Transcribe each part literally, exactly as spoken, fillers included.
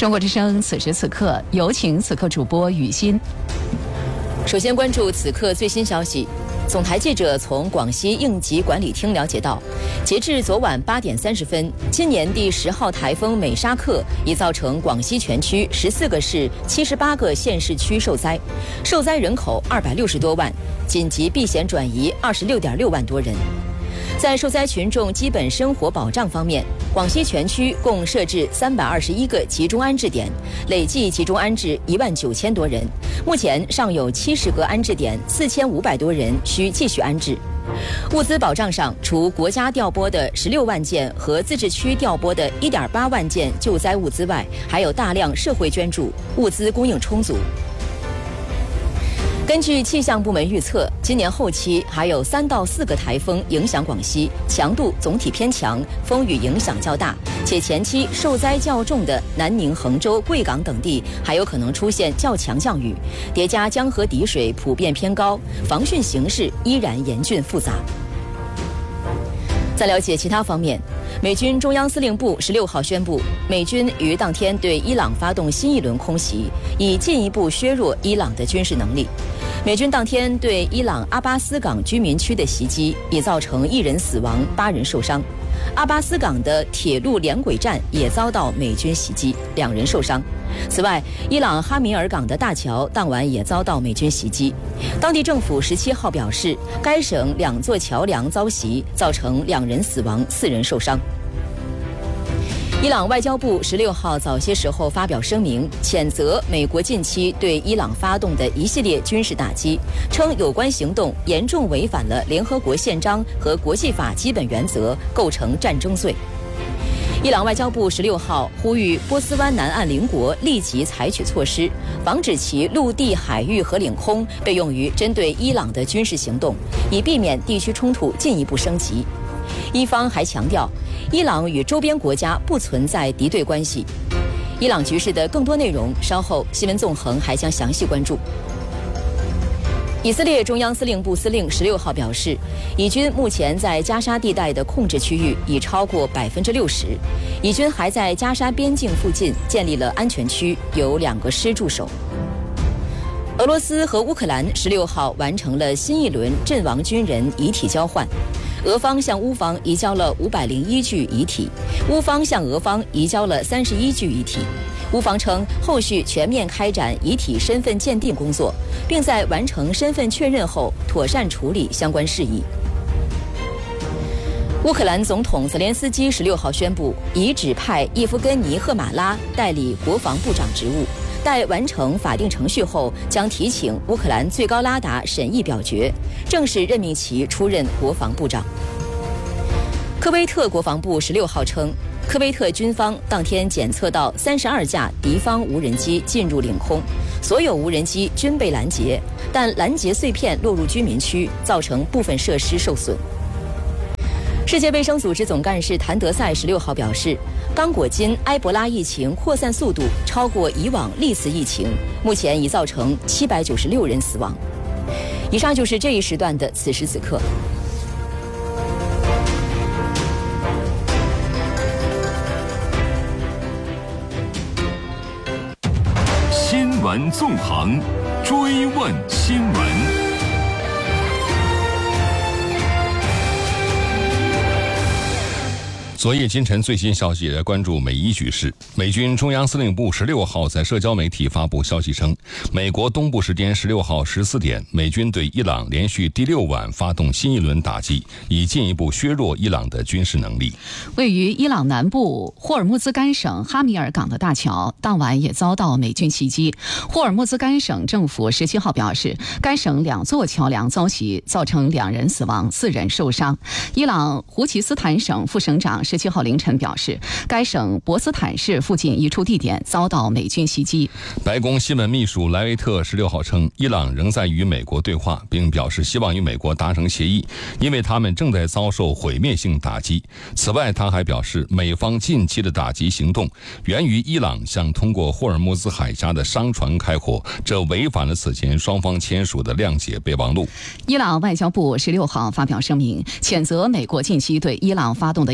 中国之声此时此刻，有请此刻主播雨欣。 首先关注此刻最新消息。总台记者从广西应急管理厅了解到，截至昨晚八点三十分，今年第十号台风美沙克已造成广西全区十四个市、七十八个县市区受灾，受灾人口二百六十多万，紧急避险转移二十六点六万多人。在受灾群众基本生活保障方面，广西全区共设置三百二十一个集中安置点，累计集中安置一万九千多人。目前尚有七十个安置点，四千五百多人需继续安置。物资保障上，除国家调拨的十六万件和自治区调拨的一点八万件救灾物资外，还有大量社会捐助，物资供应充足。根据气象部门预测，今年后期还有三到四个台风影响广西，强度总体偏强，风雨影响较大，且前期受灾较重的南宁、衡州、贵港等地还有可能出现较强降雨，叠加江河底水普遍偏高，防汛形势依然严峻复杂。再了解其他方面，美军中央司令部十六号宣布，美军于当天对伊朗发动新一轮空袭，以进一步削弱伊朗的军事能力。美军当天对伊朗阿巴斯港居民区的袭击，已造成一人死亡、八人受伤。阿巴斯港的铁路连轨站也遭到美军袭击，两人受伤。此外，伊朗哈米尔港的大桥当晚也遭到美军袭击。当地政府十七号表示，该省两座桥梁遭袭，造成两人死亡、四人受伤。伊朗外交部十六号早些时候发表声明，谴责美国近期对伊朗发动的一系列军事打击，称有关行动严重违反了联合国宪章和国际法基本原则，构成战争罪。伊朗外交部十六号呼吁波斯湾南岸邻国立即采取措施，防止其陆地、海域和领空被用于针对伊朗的军事行动，以避免地区冲突进一步升级。伊方还强调，伊朗与周边国家不存在敌对关系。伊朗局势的更多内容，稍后新闻纵横还将详细关注。以色列中央司令部司令十六号表示，以军目前在加沙地带的控制区域已超过百分之六十，以军还在加沙边境附近建立了安全区，有两个师驻守。俄罗斯和乌克兰十六号完成了新一轮阵亡军人遗体交换。俄方向乌方移交了五百零一具遗体，乌方向俄方移交了三十一具遗体。乌方称，后续全面开展遗体身份鉴定工作，并在完成身份确认后妥善处理相关事宜。乌克兰总统泽连斯基十六号宣布，已指派叶夫根尼·赫马拉代理国防部长职务。待完成法定程序后，将提请乌克兰最高拉达审议表决，正式任命其出任国防部长。科威特国防部十六号称，科威特军方当天检测到三十二架敌方无人机进入领空，所有无人机均被拦截，但拦截碎片落入居民区，造成部分设施受损。世界卫生组织总干事谭德赛十六号表示，刚果金埃博拉疫情扩散速度超过以往历次疫情，目前已造成七百九十六人死亡。以上就是这一时段的此时此刻。 新闻纵横，追问新闻。 昨夜今晨最新消息来关注美伊局势。美军中央司令部十六号在社交媒体发布消息称，美国东部时间十六号十四点，美军对伊朗连续第六晚发动新一轮打击，以进一步削弱伊朗的军事能力。 位于伊朗南部霍尔木兹干省哈米尔港的大桥当晚也遭到美军袭击。霍尔木兹干省政府十七号表示，该省两座桥梁遭袭，造成两人死亡、四人受伤。伊朗胡奇斯坦省副省长十七号凌晨表示，该省博斯坦市附近一处地点遭到美军袭击。 白宫新闻秘书莱维特十六号称，伊朗仍在与美国对话，并表示希望与美国达成协议，因为他们正在遭受毁灭性打击。此外，他还表示，美方近期的打击行动源于伊朗向通过霍尔木兹海峡的商船开火，这违反了此前双方签署的谅解备忘录。 伊朗外交部十六号发表声明，谴责美国近期对伊朗发动的一系列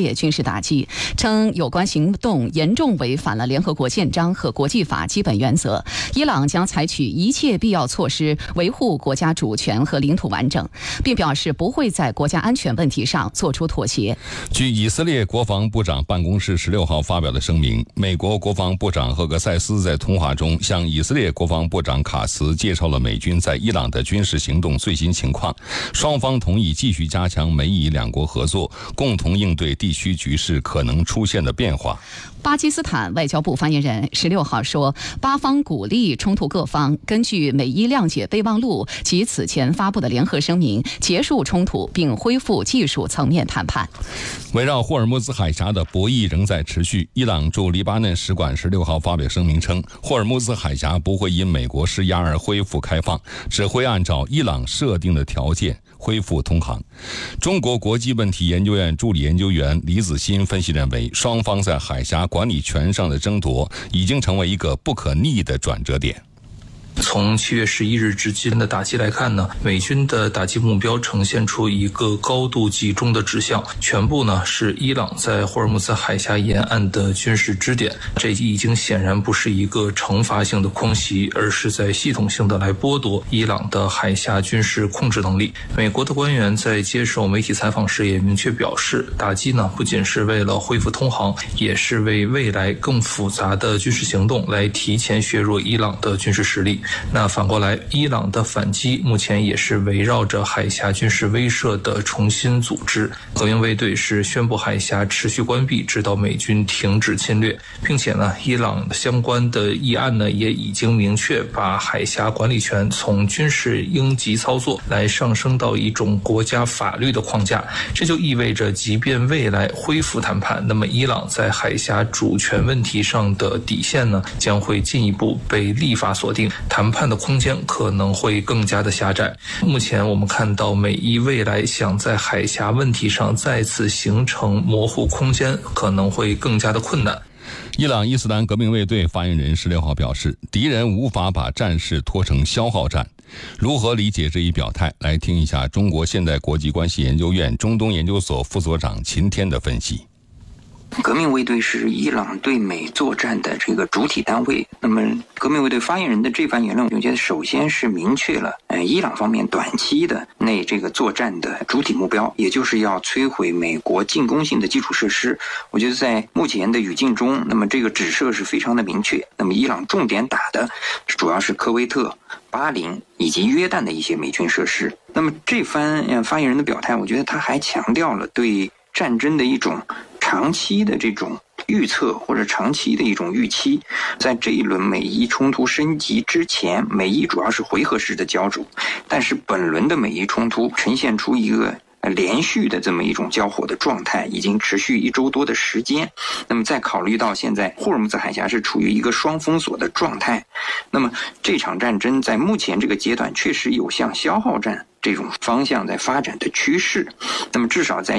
烈军事打击，称有关行动严重违反了联合国宪章和国际法基本原则。伊朗将采取一切必要措施维护国家主权和领土完整，并表示不会在国家安全问题上做出妥协。 据以色列国防部长办公室十六号发表的声明，美国国防部长赫格塞斯在通话中向以色列国防部长卡茨介绍了美军在伊朗的军事行动最新情况，双方同意继续加强美以两国合作，共同应对地区局势可能出现的变化。 巴基斯坦外交部发言人十六号说，巴方鼓励冲突各方根据美伊谅解备忘录及此前发布的联合声明结束冲突，并恢复技术层面谈判。 围绕霍尔木兹海峡的博弈仍在持续。伊朗驻黎巴嫩使馆十六号发表声明称，霍尔木兹海峡不会因美国施压而恢复开放，只会按照伊朗设定的条件恢复通航。中国国际问题研究院助理研究员李子欣分析认为，双方在海峡管理权上的争夺已经成为一个不可逆的转折点。 从七月十一日至今的打击来看呢，美军的打击目标呈现出一个高度集中的指向，全部呢是伊朗在霍尔木兹海峡沿岸的军事支点。这已经显然不是一个惩罚性的空袭，而是在系统性的来剥夺伊朗的海峡军事控制能力。美国的官员在接受媒体采访时也明确表示，打击呢不仅是为了恢复通航，也是为未来更复杂的军事行动来提前削弱伊朗的军事实力。那反过来，伊朗的反击目前也是围绕着海峡军事威慑的重新组织。革命卫队是宣布海峡持续关闭，直到美军停止侵略，并且呢，伊朗相关的议案呢也已经明确把海峡管理权从军事应急操作来上升到一种国家法律的框架。这就意味着，即便未来恢复谈判，那么伊朗在海峡主权问题上的底线呢，将会进一步被立法锁定。谈判的空间可能会更加的狭窄。目前我们看到，美伊未来想在海峡问题上再次形成模糊空间，可能会更加的困难。 伊朗伊斯兰革命卫队发言人十六号表示，敌人无法把战事拖成消耗战。如何理解这一表态？来听一下中国现代国际关系研究院中东研究所副所长秦天的分析。 革命卫队是伊朗对美作战的这个主体单位。那么，革命卫队发言人的这番言论，我觉得首先是明确了，呃，伊朗方面短期的内这个作战的主体目标，也就是要摧毁美国进攻性的基础设施。我觉得在目前的语境中，那么这个指涉是非常的明确。那么，伊朗重点打的主要是科威特、巴林以及约旦的一些美军设施。那么这番呃发言人的表态，我觉得他还强调了对战争的一种长期的这种预测或者长期的一种预期。在这一轮美伊冲突升级之前，美伊主要是回合式的角逐，但是本轮的美伊冲突呈现出一个连续的这么一种交火的状态，已经持续一周多的时间。那么再考虑到现在霍尔木兹海峡是处于一个双封锁的状态，那么这场战争在目前这个阶段确实有向消耗战这种方向在发展的趋势。那么至少在